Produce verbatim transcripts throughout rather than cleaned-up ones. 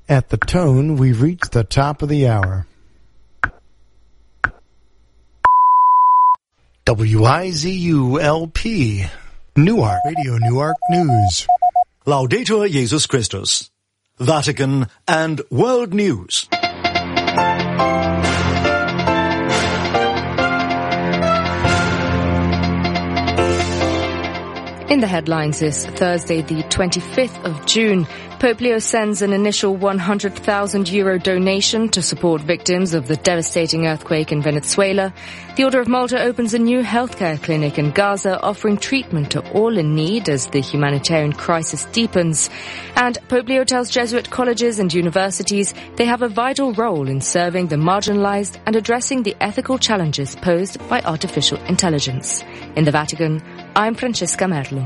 At the tone, we've reached the top of the hour. W I Z U L P, Newark, Radio Newark News. Laudetur Jesus Christus. Vatican and World News. In the headlines this Thursday, the twenty-fifth of June, Pope Leo sends an initial one hundred thousand euro donation to support victims of the devastating earthquake in Venezuela. The Order of Malta opens a new healthcare clinic in Gaza, offering treatment to all in need as the humanitarian crisis deepens. And Pope Leo tells Jesuit colleges and universities they have a vital role in serving the marginalized and addressing the ethical challenges posed by artificial intelligence. In the Vatican, I'm Francesca Merlo.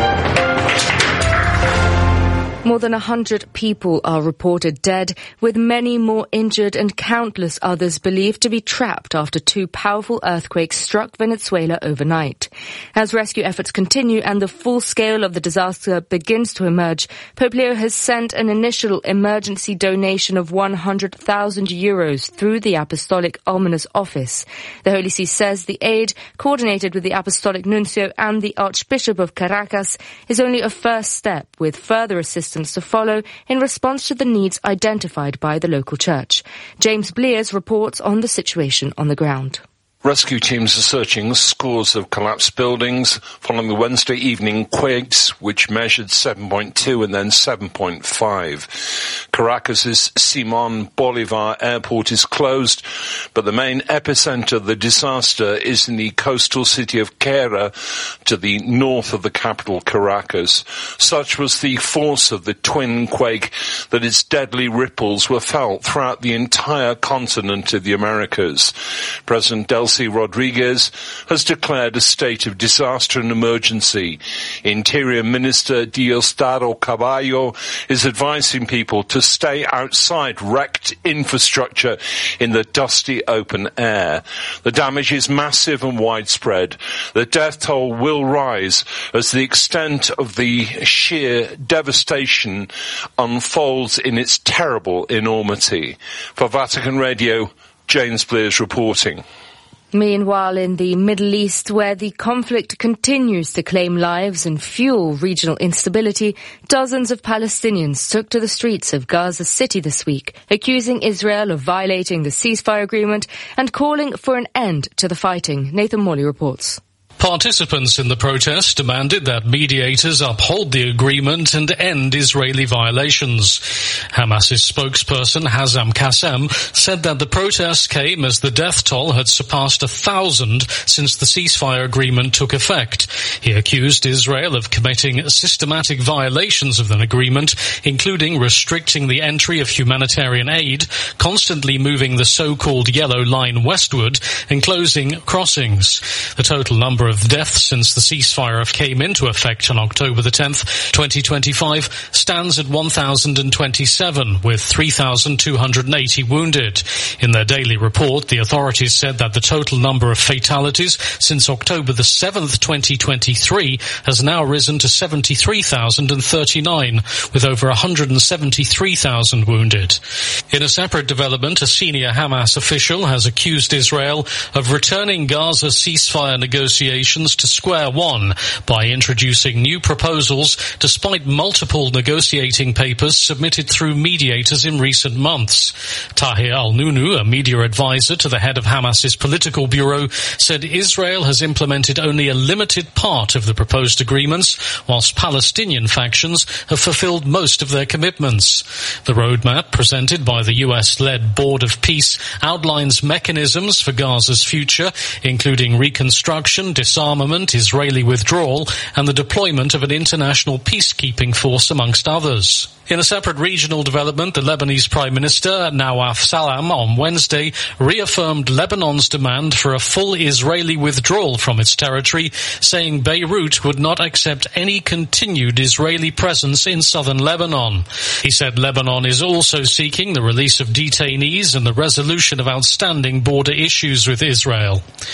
More than a hundred people are reported dead, with many more injured and countless others believed to be trapped after two powerful earthquakes struck Venezuela overnight. As rescue efforts continue and the full scale of the disaster begins to emerge, Pope Leo has sent an initial emergency donation of one hundred thousand euros through the Apostolic Almoner's Office. The Holy See says the aid, coordinated with the Apostolic Nuncio and the Archbishop of Caracas, is only a first step, with further assistance to follow in response to the needs identified by the local church. James Blears reports on the situation on the ground. Rescue teams are searching scores of collapsed buildings following the Wednesday evening quakes, which measured seven point two and then seven point five. Caracas' Simon Bolivar airport is closed, but the main epicenter of the disaster is in the coastal city of Quera, to the north of the capital Caracas. Such was the force of the twin quake that its deadly ripples were felt throughout the entire continent of the Americas. President Delcy Rodriguez has declared a state of disaster and emergency. Interior Minister Diosdado Caballo is advising people to stay outside wrecked infrastructure in the dusty open air. The damage is massive and widespread. The death toll will rise as the extent of the sheer devastation unfolds in its terrible enormity. For Vatican Radio, James Blears reporting. Meanwhile, in the Middle East, where the conflict continues to claim lives and fuel regional instability, dozens of Palestinians took to the streets of Gaza City this week, accusing Israel of violating the ceasefire agreement and calling for an end to the fighting. Nathan Morley reports. Participants in the protest demanded that mediators uphold the agreement and end Israeli violations. Hamas's spokesperson Hazem Qassem said that the protest came as the death toll had surpassed a thousand since the ceasefire agreement took effect. He accused Israel of committing systematic violations of the agreement, including restricting the entry of humanitarian aid, constantly moving the so-called yellow line westward, and closing crossings. The total number of deaths since the ceasefire came into effect on October the tenth, twenty twenty-five, stands at one thousand twenty-seven, with three thousand two hundred eighty wounded. In their daily report, the authorities said that the total number of fatalities since October the seventh, twenty twenty-three, has now risen to seventy-three thousand thirty-nine, with over one hundred seventy-three thousand wounded. In a separate development, a senior Hamas official has accused Israel of returning Gaza's ceasefire negotiations to square one by introducing new proposals despite multiple negotiating papers submitted through mediators in recent months. Tahir al-Nunu, a media advisor to the head of Hamas's political bureau, said Israel has implemented only a limited part of the proposed agreements, whilst Palestinian factions have fulfilled most of their commitments. The roadmap presented by the U S-led Board of Peace outlines mechanisms for Gaza's future, including reconstruction, disarmament, Israeli withdrawal, and the deployment of an international peacekeeping force, amongst others. In a separate regional development, the Lebanese Prime Minister, Nawaf Salam, on Wednesday reaffirmed Lebanon's demand for a full Israeli withdrawal from its territory, saying Beirut would not accept any continued Israeli presence in southern Lebanon. He said Lebanon is also seeking the release of detainees and the resolution of outstanding border issues with Israel.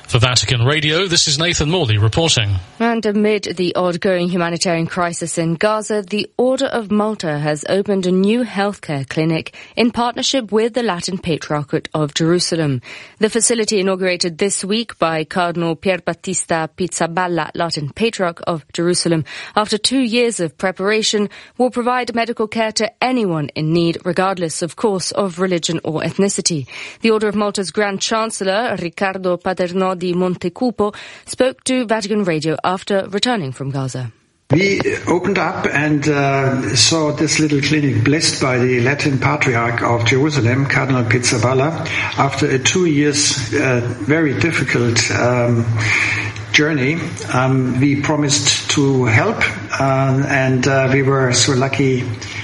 For Vatican Radio, this is Nathan Morley reporting. And amid the ongoing humanitarian crisis in Gaza, the Order of Malta has opened a new healthcare clinic in partnership with the Latin Patriarchate of Jerusalem. The facility, inaugurated this week by Cardinal Pierbattista Pizzaballa, Latin Patriarch of Jerusalem, after two years of preparation, will provide medical care to anyone in need, regardless, of course, of religion or ethnicity. The Order of Malta's Grand Chancellor, Riccardo Paternò di Montecupo, spoke to Vatican Radio after returning from Gaza. We opened up and uh, saw this little clinic blessed by the Latin Patriarch of Jerusalem, Cardinal Pizzaballa, after a two years uh, very difficult um, journey. Um, we promised to help, uh, and uh, we were so lucky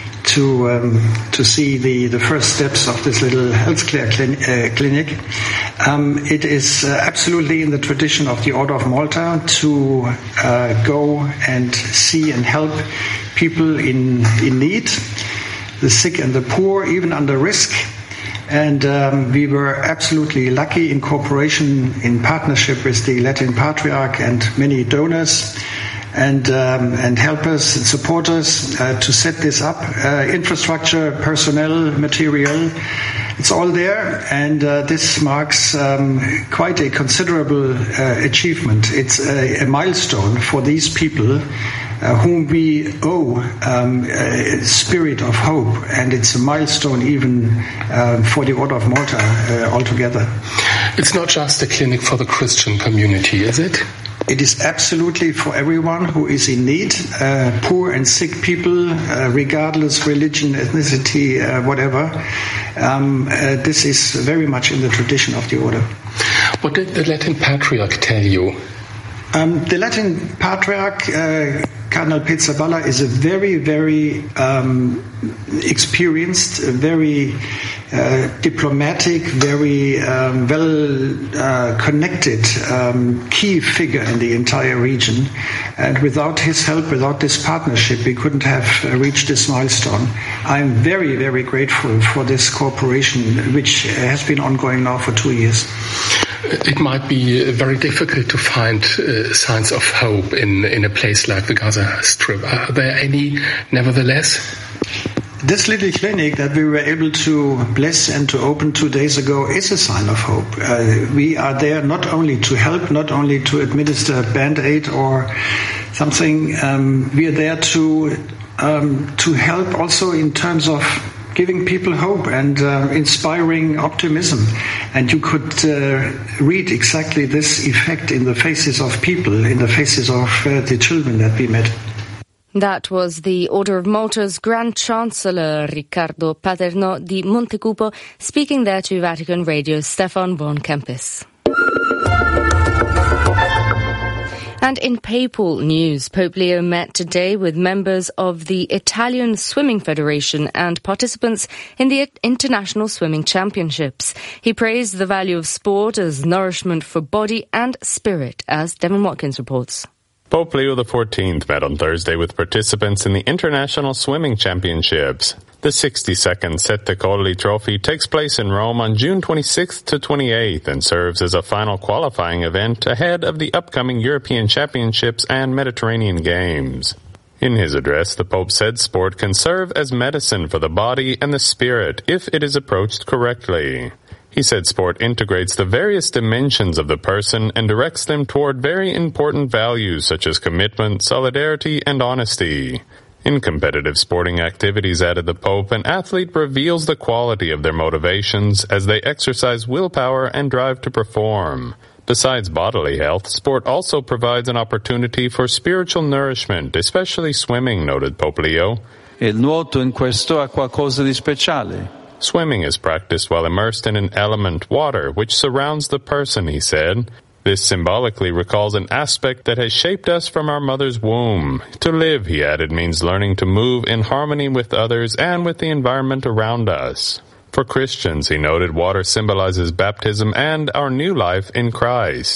to um, to see the, the first steps of this little healthcare clin- uh, clinic. Um, it is uh, absolutely in the tradition of the Order of Malta to uh, go and see and help people in in need, the sick and the poor, even under risk. And um, we were absolutely lucky in cooperation, in partnership with the Latin Patriarch and many donors and um, and helpers and supporters uh, to set this up. Uh, infrastructure, personnel, material, it's all there, and uh, this marks um, quite a considerable uh, achievement. It's a, a milestone for these people uh, whom we owe um, a spirit of hope, and it's a milestone even uh, for the Order of Malta uh, altogether. It's not just a clinic for the Christian community, is it? It is absolutely for everyone who is in need, uh, poor and sick people, uh, regardless religion, ethnicity, uh, whatever. Um, uh, this is very much in the tradition of the order. What did the Latin Patriarch tell you? Um, the Latin Patriarch, uh, Cardinal Pizzaballa, is a very, very um, experienced, very uh, diplomatic, very um, well uh, connected um, key figure in the entire region. And without his help, without this partnership, we couldn't have reached this milestone. I'm very, very grateful for this cooperation, which has been ongoing now for two years. It might be very difficult to find uh, signs of hope in, in a place like the Gaza Strip. Are there any, nevertheless? This little clinic that we were able to bless and to open two days ago is a sign of hope. Uh, we are there not only to help, not only to administer Band-Aid or something. Um, we are there to um, to help also in terms of giving people hope and uh, inspiring optimism. And you could uh, read exactly this effect in the faces of people, in the faces of uh, the children that we met. That was the Order of Malta's Grand Chancellor, Riccardo Paternò di Montecupo, speaking there to Vatican Radio's Stefan von Kempis. And in papal news, Pope Leo met today with members of the Italian Swimming Federation and participants in the International Swimming Championships. He praised the value of sport as nourishment for body and spirit, as Devin Watkins reports. Pope Leo the fourteenth met on Thursday with participants in the International Swimming Championships. The sixty-second Sette Colli Trophy takes place in Rome on June twenty-sixth to twenty-eighth and serves as a final qualifying event ahead of the upcoming European Championships and Mediterranean Games. In his address, the Pope said sport can serve as medicine for the body and the spirit if it is approached correctly. He said sport integrates the various dimensions of the person and directs them toward very important values such as commitment, solidarity, and honesty. In competitive sporting activities, added the Pope, an athlete reveals the quality of their motivations as they exercise willpower and drive to perform. Besides bodily health, sport also provides an opportunity for spiritual nourishment, especially swimming, noted Pope Leo. Il nuoto in questo ha qualcosa di speciale. Swimming is practiced while immersed in an element, water, which surrounds the person, he said. This symbolically recalls an aspect that has shaped us from our mother's womb. To live, he added, means learning to move in harmony with others and with the environment around us. For Christians, he noted, water symbolizes baptism and our new life in Christ.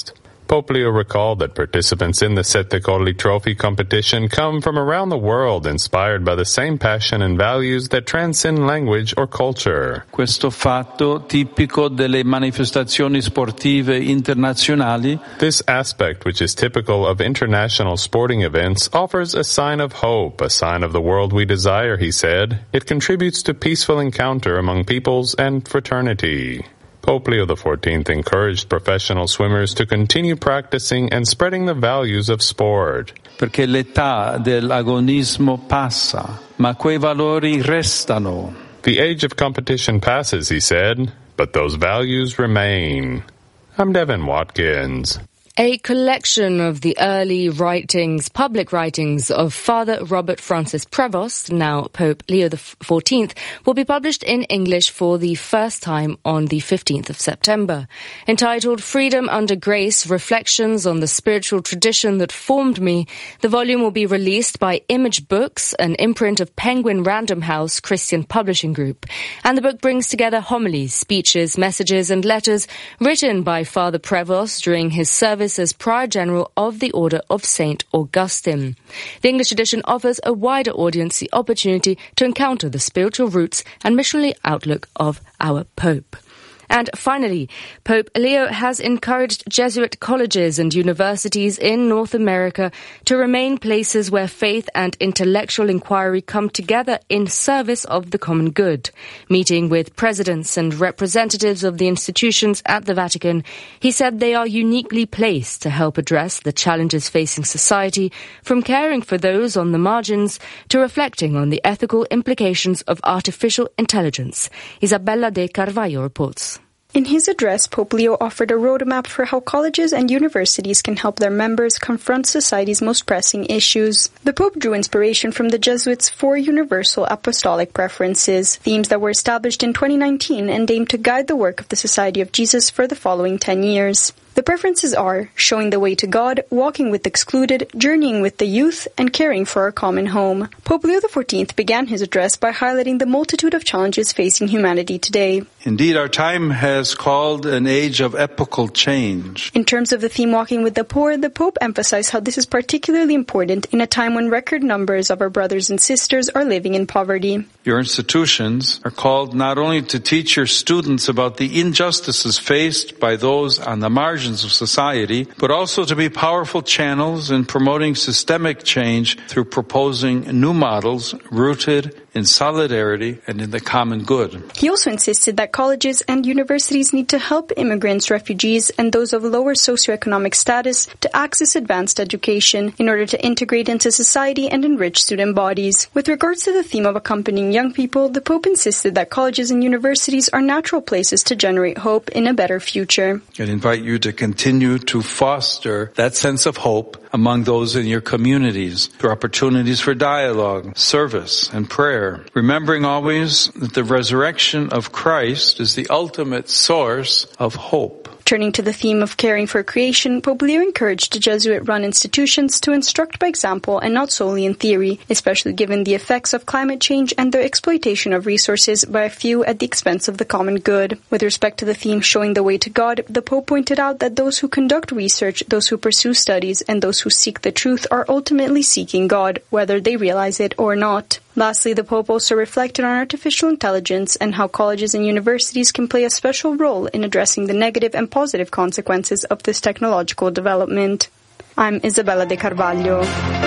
Pope Leo recalled that participants in the Sette Colli Trophy competition come from around the world, inspired by the same passion and values that transcend language or culture. Questo fatto tipico delle manifestazioni sportive internazionali. This aspect, which is typical of international sporting events, offers a sign of hope, a sign of the world we desire, he said. It contributes to peaceful encounter among peoples and fraternity. Pope Leo the fourteenth encouraged professional swimmers to continue practicing and spreading the values of sport. Perché l'età dell'agonismo passa, ma quei valori restano. The age of competition passes, he said, but those values remain. I'm Devin Watkins. A collection of the early writings, public writings of Father Robert Francis Prevost, now Pope Leo the fourteenth, will be published in English for the first time on the fifteenth of September. Entitled Freedom Under Grace, Reflections on the Spiritual Tradition That Formed Me, the volume will be released by Image Books, an imprint of Penguin Random House Christian Publishing Group. And the book brings together homilies, speeches, messages and letters written by Father Prevost during his service as Prior General of the Order of Saint Augustine. The English edition offers a wider audience the opportunity to encounter the spiritual roots and missionary outlook of our Pope. And finally, Pope Leo has encouraged Jesuit colleges and universities in North America to remain places where faith and intellectual inquiry come together in service of the common good. Meeting with presidents and representatives of the institutions at the Vatican, he said they are uniquely placed to help address the challenges facing society, from caring for those on the margins to reflecting on the ethical implications of artificial intelligence. Isabella de Carvalho reports. In his address, Pope Leo offered a roadmap for how colleges and universities can help their members confront society's most pressing issues. The Pope drew inspiration from the Jesuits' four universal apostolic preferences, themes that were established in twenty nineteen and aimed to guide the work of the Society of Jesus for the following ten years. The preferences are showing the way to God, walking with the excluded, journeying with the youth, and caring for our common home. Pope Leo the fourteenth began his address by highlighting the multitude of challenges facing humanity today. Indeed, our time has called an age of epochal change. In terms of the theme Walking with the Poor, the Pope emphasized how this is particularly important in a time when record numbers of our brothers and sisters are living in poverty. Your institutions are called not only to teach your students about the injustices faced by those on the margins of society, but also to be powerful channels in promoting systemic change through proposing new models rooted in solidarity and in the common good. He also insisted that colleges and universities need to help immigrants, refugees, and those of lower socioeconomic status to access advanced education in order to integrate into society and enrich student bodies. With regards to the theme of accompanying young people, the Pope insisted that colleges and universities are natural places to generate hope in a better future. I invite you to continue to foster that sense of hope among those in your communities through opportunities for dialogue, service, and prayer, remembering always that the resurrection of Christ is the ultimate source of hope. Turning to the theme of caring for creation, Pope Leo encouraged the Jesuit-run institutions to instruct by example and not solely in theory, especially given the effects of climate change and the exploitation of resources by a few at the expense of the common good. With respect to the theme Showing the Way to God, the Pope pointed out that those who conduct research, those who pursue studies, and those who seek the truth are ultimately seeking God, whether they realize it or not. Lastly, the Pope also reflected on artificial intelligence and how colleges and universities can play a special role in addressing the negative and positive consequences of this technological development. I'm Isabella de Carvalho.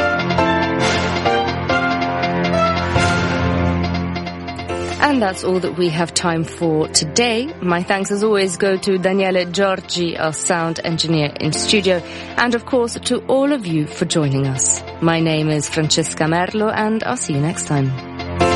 And that's all that we have time for today. My thanks as always go to Daniele Giorgi, our sound engineer in studio, and of course to all of you for joining us. My name is Francesca Merlo and I'll see you next time.